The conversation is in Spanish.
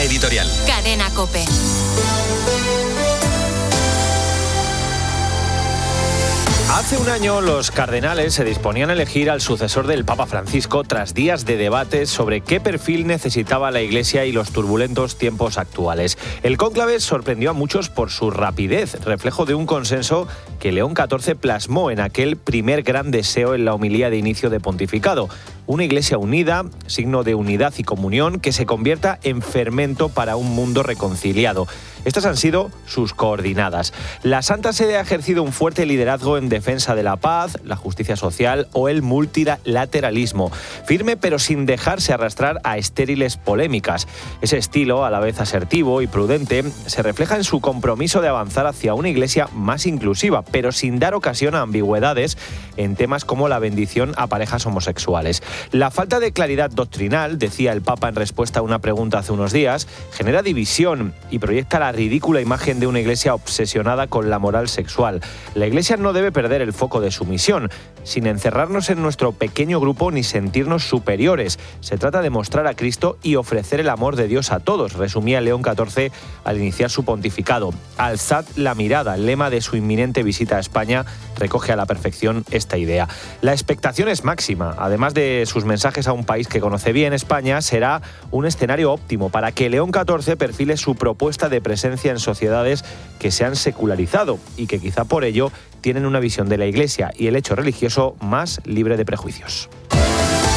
editorial. Cadena COPE. Hace un año los cardenales se disponían a elegir al sucesor del Papa Francisco tras días de debates sobre qué perfil necesitaba la Iglesia y los turbulentos tiempos actuales. El cónclave sorprendió a muchos por su rapidez, reflejo de un consenso que León XIV plasmó en aquel primer gran deseo en la homilía de inicio de pontificado. Una Iglesia unida, signo de unidad y comunión, que se convierta en fermento para un mundo reconciliado. Estas han sido sus coordinadas. La Santa Sede ha ejercido un fuerte liderazgo en defensa de la paz, la justicia social o el multilateralismo. Firme pero sin dejarse arrastrar a estériles polémicas. Ese estilo, a la vez asertivo y prudente, se refleja en su compromiso de avanzar hacia una Iglesia más inclusiva, pero sin dar ocasión a ambigüedades en temas como la bendición a parejas homosexuales. La falta de claridad doctrinal, decía el Papa en respuesta a una pregunta hace unos días, genera división y proyecta la ridícula imagen de una Iglesia obsesionada con la moral sexual. La Iglesia no debe perder el foco de su misión, sin encerrarnos en nuestro pequeño grupo ni sentirnos superiores. Se trata de mostrar a Cristo y ofrecer el amor de Dios a todos, resumía León XIV al iniciar su pontificado. Alzad la mirada, el lema de su inminente visita a España, recoge a la perfección esta idea. La expectación es máxima. Además de sus mensajes a un país que conoce bien, España será un escenario óptimo para que León XIV perfile su propuesta de presencia en sociedades que se han secularizado y que quizá por ello tienen una visión de la Iglesia y el hecho religioso más libre de prejuicios.